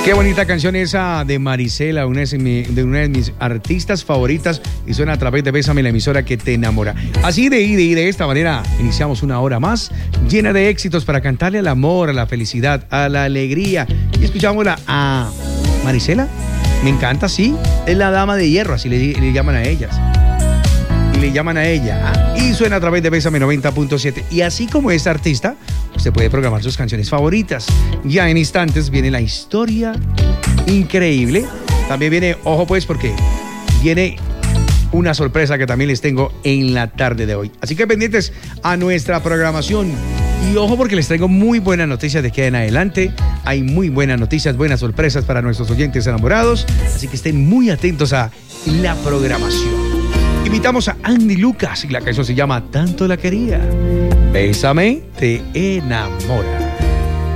Qué bonita canción esa de Marisela, una de mis artistas favoritas, y suena a través de Bésame, la emisora que te enamora. Así de esta manera iniciamos una hora más llena de éxitos para cantarle al amor, a la felicidad, a la alegría. Y escuchámosla a Marisela. Me encanta, sí. Es la dama de hierro, así le llaman a ellas. Y le llaman a ella. Y suena a través de Bésame 90.7. Y así como esta artista, usted puede programar sus canciones favoritas. Ya en instantes viene la historia increíble. También viene, ojo pues, porque viene una sorpresa que también les tengo en la tarde de hoy. Así que pendientes a nuestra programación. Y ojo porque les traigo muy buenas noticias de aquí en adelante. Hay muy buenas noticias, buenas sorpresas para nuestros oyentes enamorados. Así que estén muy atentos a la programación. Invitamos a Andy Lucas y la canción se llama Tanto la quería. Bésame, te enamora.